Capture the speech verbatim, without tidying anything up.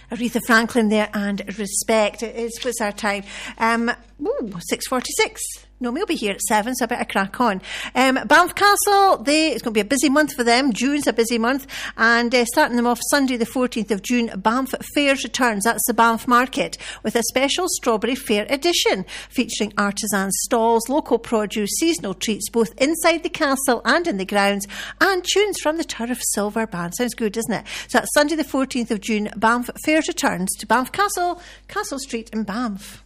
Aretha Franklin there, and Respect. It is, what's our time? Um, ooh, six forty-six. No, we'll be here at seven, so I better crack on. Um, Banff Castle, they, it's going to be a busy month for them. June's a busy month. And uh, starting them off Sunday the fourteenth of June, Banff Fairs returns. That's the Banff Market, with a special Strawberry Fair edition, featuring artisan stalls, local produce, seasonal treats, both inside the castle and in the grounds, and tunes from the Tower of Silver Band. Sounds good, doesn't it? So that's Sunday the fourteenth of June, Banff Fairs returns to Banff Castle, Castle Street in Banff.